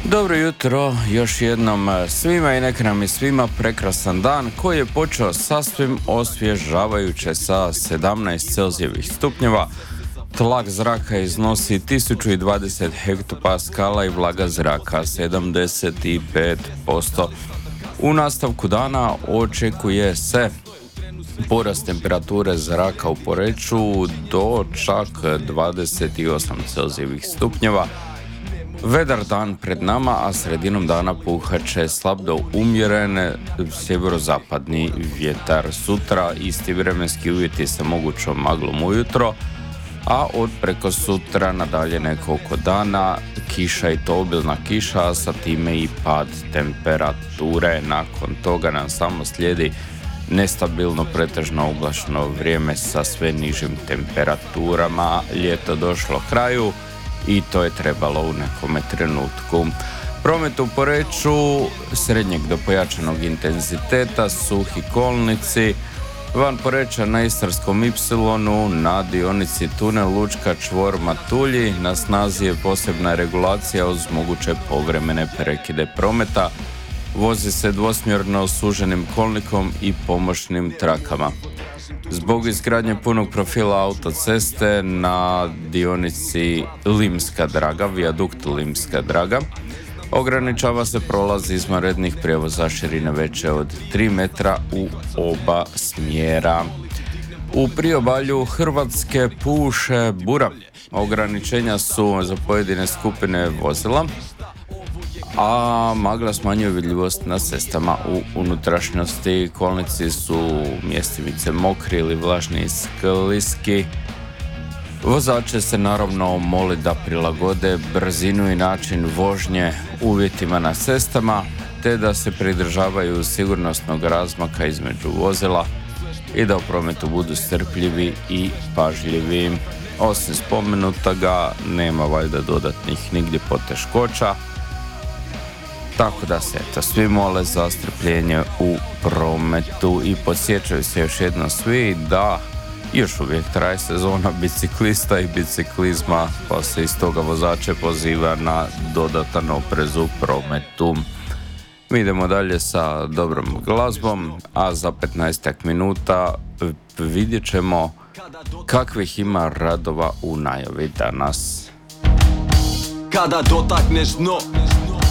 Dobro jutro još jednom svima i neka nam je svima prekrasan dan koji je počeo sasvim osvježavajuće sa 17 Celzijevih stupnjeva. Tlak zraka iznosi 1020 hektopaskala i vlaga zraka 75%. U nastavku dana očekuje se porast temperature zraka u Poreču do čak 28 Celzijevih stupnjeva. Vedar dan pred nama, a sredinom dana puhat će slab do umjeren sjeverozapadni vjetar. Sutra isti vremenski uvjeti sa mogućom maglom ujutro, a od preko sutra nadalje nekoliko dana kiša i to obilna kiša, a sa time i pad temperature. Nakon toga nam samo slijedi nestabilno pretežno oblačno vrijeme sa sve nižim temperaturama. Ljeto došlo kraju i to je trebalo u nekome trenutku. Promet u Poreču srednjeg do pojačanog intenziteta, suhi kolnici. Van Poreča na Istarskom Ipsilonu, na dionici tunel Lučka čvor Matulji, na snazi je posebna regulacija uz moguće povremene prekide prometa. Vozi se dvosmjerno suženim kolnikom i pomoćnim trakama. Zbog izgradnje punog profila autoceste na dionici Limska Draga, vijadukt Limska Draga, ograničava se prolaz izvanrednih prijevoza širine veće od 3 metra u oba smjera. U priobalju Hrvatske puše bura. Ograničenja su za pojedine skupine vozila, a magla smanjuje vidljivost na cestama u unutrašnjosti. Kolnici su mjestimice mokri ili vlažni i skliski. Vozače se naravno moli da prilagode brzinu i način vožnje uvjetima na cestama, te da se pridržavaju sigurnosnog razmaka između vozila i da u prometu budu strpljivi i pažljivi. Osim spomenutega, nema valjda dodatnih nigdje poteškoća, tako da se svi mole za strpljenje u prometu i podsjećaju se još jednom svi da još uvijek traje sezona biciklista i biciklizma, pa se iz toga vozače poziva na dodatan oprez u prometu. Mi idemo dalje sa dobrom glazbom, a za 15 minuta vidjet ćemo kakvih ima radova u najavi danas. Kada dotakneš dno,